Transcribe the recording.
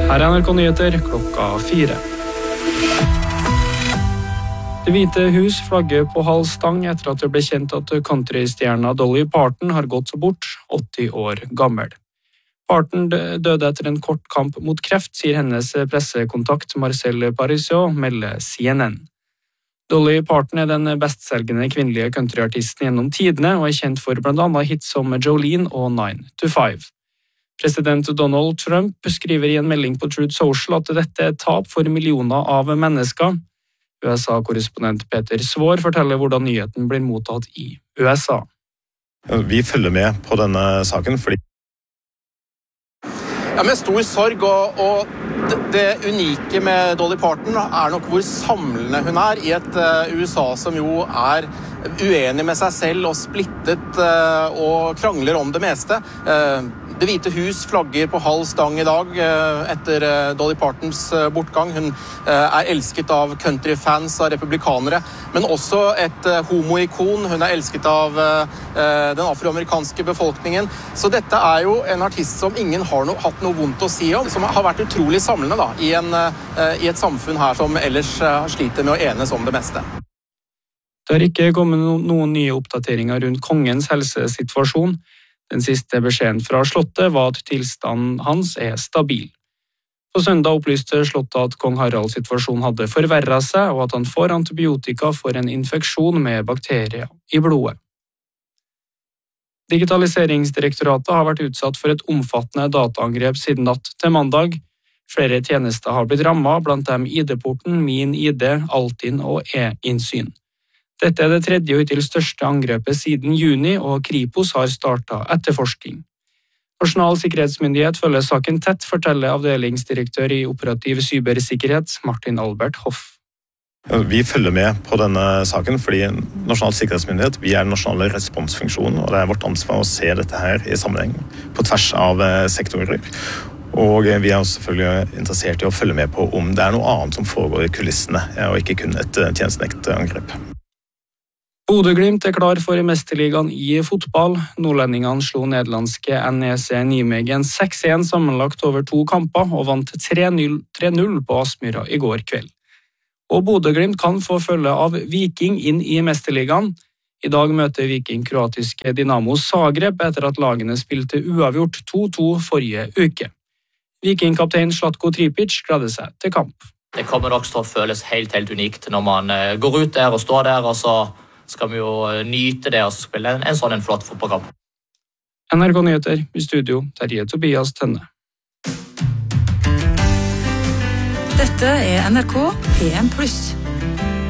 Her er NRK Nyheter 4:00. Det hvite hus flagger på halv stang etter at det ble kjent at countrystjerna Dolly Parton har gått bort, 80 år gammel. Parton døde etter en kort kamp mot kreft, sier hennes pressekontakt Marcel Parisot, melder CNN. Dolly Parton er den bestselgende kvinnelige countryartisten gjennom tidene og er kjent for blant annet hits som Jolene og 9 to 5. President Donald Trump skriver i en melding på Truth Social at dette er et tap for millioner av mennesker. USA-korrespondent Peter Svår forteller hvordan nyheten blir mottatt i USA. Vi følger med på denne saken fordi med stor sorg, og det unike med Dolly Parton er nok hvor samlende hun er i et USA som jo er uenig med seg selv og splittet og krangler om det meste. Det hvite hus flagger på halv stang i dag etter Dolly Partons bortgang. Hun er elsket av countryfans, av republikanere, men også et homoikon. Hun er elsket av den afroamerikanske befolkningen. Så dette er jo en artist som ingen har hatt noe vondt å si om, som har vært utrolig samlende da, i et samfunn her som ellers sliter med å enes om det meste. Det har ikke kommet noen nye oppdateringer rundt kongens helsesituasjon. Den siste beskjeden fra slottet var at tilstanden hans er stabil. På søndag opplyste slottet at kong Haralds situasjon hadde forverret seg, og at han får antibiotika for en infeksjon med bakterier i blodet. Digitaliseringsdirektoratet har vært utsatt for et omfattende dataangrep siden natt til mandag. Flere tjenester har blitt rammet, blant dem ID-porten, Min ID, Altinn og e-innsyn. Dette er det tredje og hittil største angrepet siden juni, og Kripos har startet etterforsking. Nasjonal sikkerhetsmyndighet følger saken tett, forteller avdelingsdirektør i operativ cybersikkerhet Martin Albert Hoff. Vi følger med på denne saken fordi Nasjonal sikkerhetsmyndighet, vi er den nasjonale responsfunksjonen, og det er vårt ansvar å se dette her i sammenheng på tvers av sektorer. Og vi er også selvfølgelig interessert i å følge med på om det er noe annet som foregår i kulissene, og ikke kun et tjenestenektangrep. Bodø/Glimt er klar for mesterligaen i fotball. Nordlendingene slo nederlandske NEC Nijmegen 6-1 sammenlagt over 2 kamper og vant 3-0 på Aspmyra i går kveld. Og Bodø/Glimt kan få følge av Viking inn i mesterligaen. I dag møter Viking kroatiske Dinamo Zagreb etter at lagene spilte uavgjort 2-2 forrige uke. Viking-kaptein Zlatko Tripic gleder seg til kamp. Det kommer også til å føles helt unikt når man går ut der og står der, og så skal vi jo nyte det og spille en sånn flott fotballkamp. NRK Nyheter i studio, Terje Tobias Tønne. Dette er NRK PM+.